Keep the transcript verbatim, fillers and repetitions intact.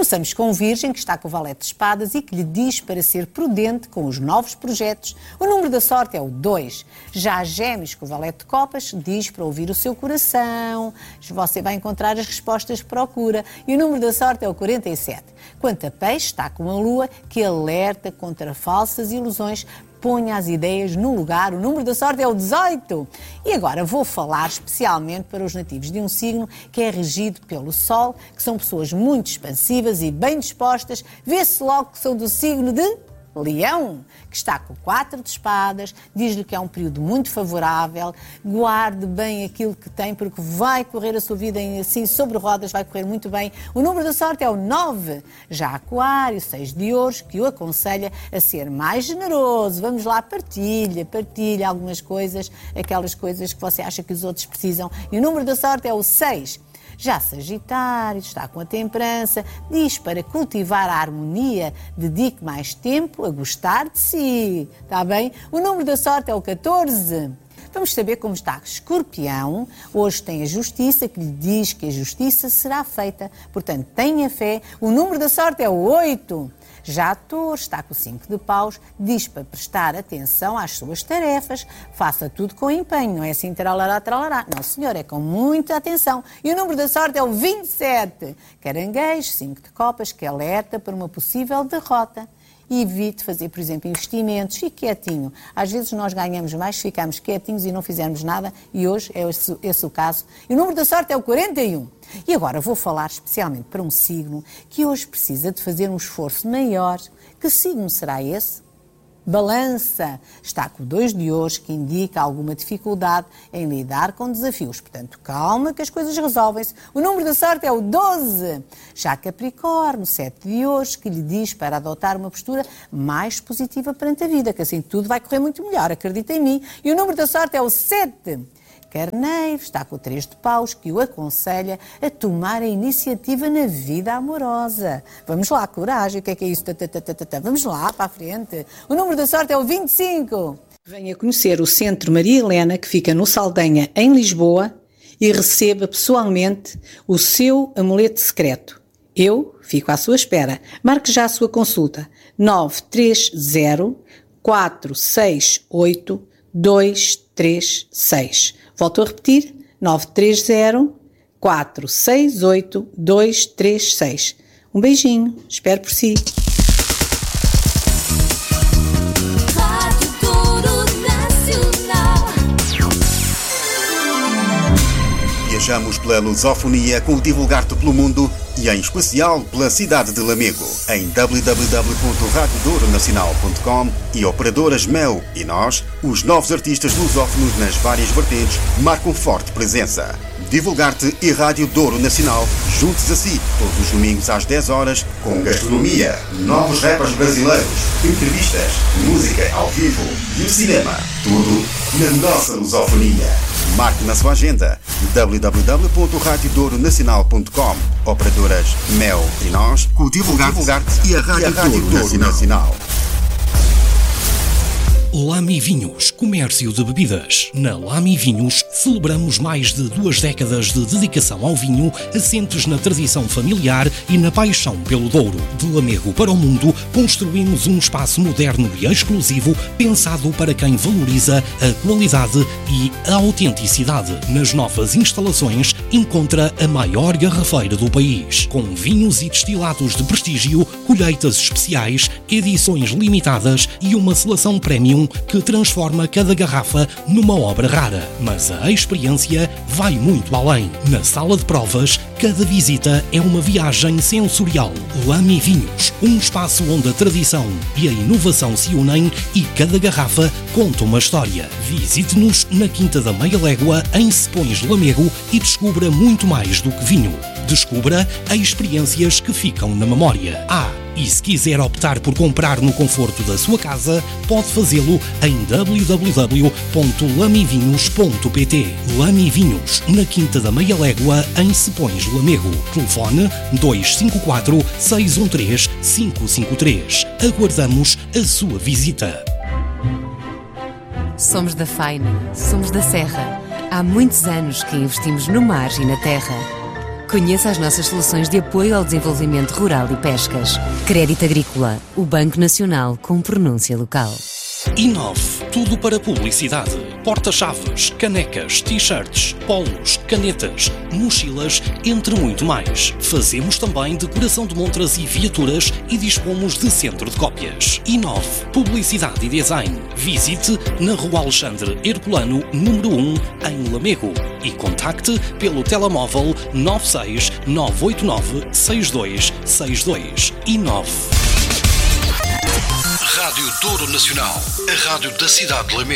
Começamos com o Virgem, que está com o valete de espadas e que lhe diz para ser prudente com os novos projetos. O número da sorte é o dois. Já a Gêmeos, com o valete de copas, diz para ouvir o seu coração. Você vai encontrar as respostas que procura. E o número da sorte é o quarenta e sete. Quanto a Peixe, está com a Lua, que alerta contra falsas ilusões. Ponha as ideias no lugar. O número da sorte é o dezoito. E agora vou falar especialmente para os nativos de um signo que é regido pelo Sol, que são pessoas muito expansivas e bem dispostas. Vê-se logo que são do signo de Leão, que está com quatro de espadas, diz-lhe que é um período muito favorável, guarde bem aquilo que tem, porque vai correr a sua vida em, assim sobre rodas, vai correr muito bem. O número da sorte é o nove. Já Aquário, seis de ouros, que o aconselha a ser mais generoso. Vamos lá, partilha, partilha algumas coisas, aquelas coisas que você acha que os outros precisam. E o número da sorte é o seis. Já Sagitário, está com a temperança, diz para cultivar a harmonia, dedique mais tempo a gostar de si, está bem? O número da sorte é o catorze. Vamos saber como está Escorpião. Hoje tem a Justiça, que lhe diz que a justiça será feita, portanto tenha fé. O número da sorte é o oito. Já a Torre, está com o cinco de paus, diz para prestar atenção às suas tarefas, faça tudo com empenho, não é assim tralará, tralará. Não, senhor, é com muita atenção. E o número da sorte é o vinte e sete. Caranguejo, cinco de copas, que alerta para uma possível derrota. E evite fazer, por exemplo, investimentos, fique quietinho. Às vezes nós ganhamos mais se ficarmos quietinhos e não fizermos nada, e hoje é esse, esse o caso. E o número da sorte é o quarenta e um. E agora vou falar especialmente para um signo que hoje precisa de fazer um esforço maior. Que signo será esse? Balança, está com dois de ouros, que indica alguma dificuldade em lidar com desafios. Portanto, calma que as coisas resolvem-se. O número da sorte é o doze. Já Capricórnio, sete de ouros, que lhe diz para adotar uma postura mais positiva perante a vida, que assim tudo vai correr muito melhor, acredita em mim. E o número da sorte é o sete. Carneiro, está com o três de paus, que o aconselha a tomar a iniciativa na vida amorosa. Vamos lá, coragem, o que é que é isso? Vamos lá, para a frente. O número da sorte é o vinte e cinco. Venha conhecer o Centro Maria Helena, que fica no Saldanha, em Lisboa, e receba pessoalmente o seu amuleto secreto. Eu fico à sua espera. Marque já a sua consulta. nove três zero, quatro seis oito, dois três seis. Volto a repetir, nove três zero, quatro seis oito, dois três seis. Um beijinho, espero por si. Rádio Douro Nacional. Viajamos pela lusofonia com o Divulgar-te pelo mundo e em especial pela cidade de Lamego, em w w w ponto rádio douro nacional ponto com e operadoras Mel e nós, os novos artistas lusófonos nas várias vertentes, marcam forte presença. Divulgar-te e Rádio Douro Nacional, juntos a si, todos os domingos às dez horas, com gastronomia, novos rappers brasileiros, entrevistas, música ao vivo e o cinema. Tudo na nossa lusofonia. Marque na sua agenda w w w ponto rádio douro nacional ponto com. Operadoras Mel e nós, com o Divulgar-te Divulgar e a Rádio, e a Rádio Douro, Douro Nacional. Nacional. Lamy Vinhos, comércio de bebidas. Na Lamy Vinhos, celebramos mais de duas décadas de dedicação ao vinho, assentes na tradição familiar e na paixão pelo Douro. De Lamego para o mundo, construímos um espaço moderno e exclusivo, pensado para quem valoriza a qualidade e a autenticidade. Nas novas instalações, encontra a maior garrafeira do país, com vinhos e destilados de prestígio, colheitas especiais, edições limitadas e uma seleção premium que transforma cada garrafa numa obra rara. Mas a experiência vai muito além. Na sala de provas, cada visita é uma viagem sensorial. Lamy Vinhos, um espaço onde a tradição e a inovação se unem e cada garrafa conta uma história. Visite-nos na Quinta da Meia Légua, em Sepões, Lamego, e descubra muito mais do que vinho. Descubra experiências que ficam na memória. Ah, e se quiser optar por comprar no conforto da sua casa, pode fazê-lo em w w w ponto lamy vinhos ponto p t. Lamy Vinhos, na Quinta da Meia Légua, em Sepões, Lamego. Telefone dois cinco quatro, seis um três, cinco cinco três. Aguardamos a sua visita. Somos da Faina, somos da Serra. Há muitos anos que investimos no mar e na terra. Conheça as nossas soluções de apoio ao desenvolvimento rural e pescas. Crédito Agrícola, o Banco Nacional com pronúncia local. Inove, tudo para publicidade. Porta-chaves, canecas, t-shirts, polos, canetas, mochilas, entre muito mais. Fazemos também decoração de montras e viaturas e dispomos de centro de cópias. Inove, publicidade e design. Visite na Rua Alexandre Herculano, número um, em Lamego. E contacte pelo telemóvel nove seis nove oito nove seis dois seis dois. Inove. Rádio Douro Nacional, a rádio da cidade de Lamego.